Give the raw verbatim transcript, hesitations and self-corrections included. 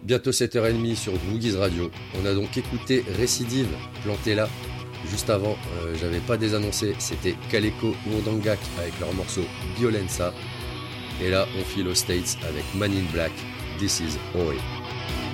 Bientôt sept heures trente sur Boogies Radio. On a donc écouté Récidive, planté là. Juste avant, euh, j'avais pas désannoncé, c'était Kaleko Urdangac avec leur morceau Violenza. Et là, on file aux States avec Man in Black, This is Oi.